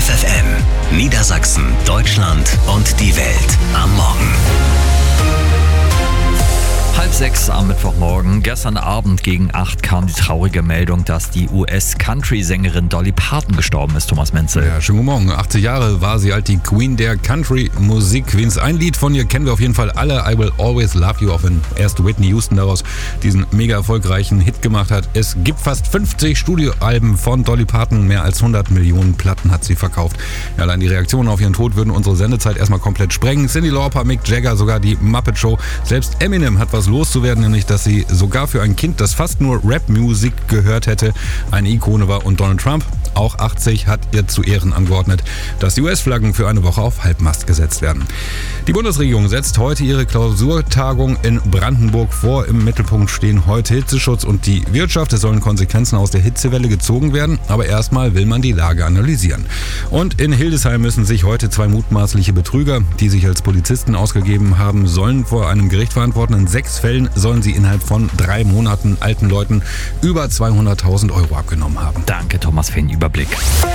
FFN, Niedersachsen, Deutschland und die Welt am Morgen. 5:30 am Mittwochmorgen. Gestern Abend gegen 8 kam die traurige Meldung, dass die US-Country-Sängerin Dolly Parton gestorben ist, Thomas Menzel. Ja, schönen guten Morgen. 80 Jahre war sie alt, die Queen der Country-Musik-Queens. Ein Lied von ihr kennen wir auf jeden Fall alle, I Will Always Love You, auch wenn erst Whitney Houston daraus diesen mega erfolgreichen Hit gemacht hat. Es gibt fast 50 Studioalben von Dolly Parton, mehr als 100 Millionen Platten hat sie verkauft. Ja, allein die Reaktionen auf ihren Tod würden unsere Sendezeit erstmal komplett sprengen. Cyndi Lauper, Mick Jagger, sogar die Muppet Show. Selbst Eminem hat was loszuwerden, nämlich dass sie sogar für ein Kind, das fast nur Rap-Musik gehört hätte, eine Ikone war. Und Donald Trump, auch 80, hat ihr zu Ehren angeordnet, dass die US-Flaggen für eine Woche auf Halbmast gesetzt werden. Die Bundesregierung setzt heute ihre Klausurtagung in Brandenburg vor. Im Mittelpunkt stehen heute Hitzeschutz und die Wirtschaft. Es sollen Konsequenzen aus der Hitzewelle gezogen werden, aber erstmal will man die Lage analysieren. Und in Hildesheim müssen sich heute 2 mutmaßliche Betrüger, die sich als Polizisten ausgegeben haben, sollen vor einem Gericht verantworten. In 6 Fällen sollen sie innerhalb von 3 Monaten alten Leuten über 200.000 Euro abgenommen haben. Danke, Thomas, für den Überblick.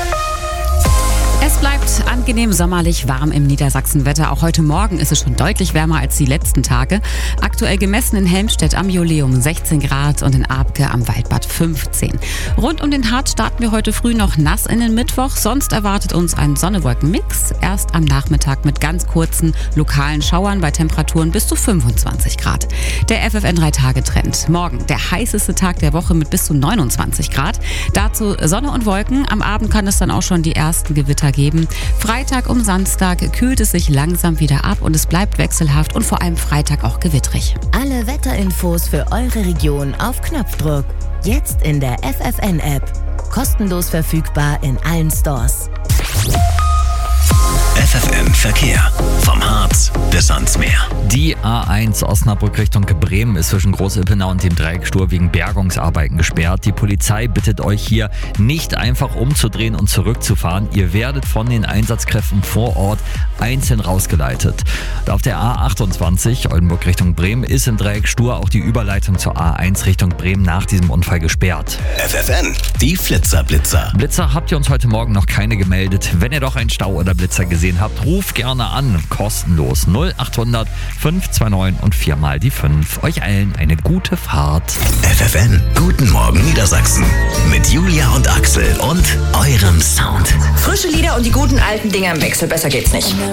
Es bleibt angenehm sommerlich warm im Niedersachsenwetter. Auch heute Morgen ist es schon deutlich wärmer als die letzten Tage. Aktuell gemessen in Helmstedt am Joleum 16 Grad und in Abke am Waldbad 15. Rund um den Harz starten wir heute früh noch nass in den Mittwoch. Sonst erwartet uns ein Sonne-Wolken-Mix. Erst am Nachmittag mit ganz kurzen lokalen Schauern bei Temperaturen bis zu 25 Grad. Der FFN 3-Tage-Trend. Morgen der heißeste Tag der Woche mit bis zu 29 Grad. Dazu Sonne und Wolken. Am Abend kann es dann auch schon die ersten Gewitter geben. Freitag um Samstag kühlt es sich langsam wieder ab und es bleibt wechselhaft und vor allem Freitag auch gewittrig. Alle Wetterinfos für eure Region auf Knopfdruck. Jetzt in der FFN-App. Kostenlos verfügbar in allen Stores. FFN Verkehr. Vom Harz bis ans Meer. Die A1 Osnabrück Richtung Bremen ist zwischen Groß-Ippenau und dem Dreieckstur wegen Bergungsarbeiten gesperrt. Die Polizei bittet euch hier nicht einfach umzudrehen und zurückzufahren. Ihr werdet von den Einsatzkräften vor Ort einzeln rausgeleitet. Und auf der A28 Oldenburg Richtung Bremen ist im Dreieckstur auch die Überleitung zur A1 Richtung Bremen nach diesem Unfall gesperrt. FFN, die Flitzer-Blitzer. Blitzer habt ihr uns heute Morgen noch keine gemeldet. Wenn ihr doch einen Stau oder Blitzer gesehen habt, ruft gerne an. Kostenlos 0800 529 und 4 mal die 5. Euch allen eine gute Fahrt. FFN, guten Morgen Niedersachsen. Mit Julia und Axel und eurem Sound. Frische Lieder und die guten alten Dinger im Wechsel. Besser geht's nicht.